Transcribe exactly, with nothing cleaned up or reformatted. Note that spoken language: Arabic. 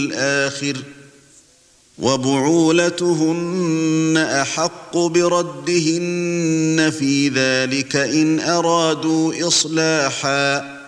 الآخر وبعولتهن أحق بردهن في ذلك إن أرادوا إصلاحا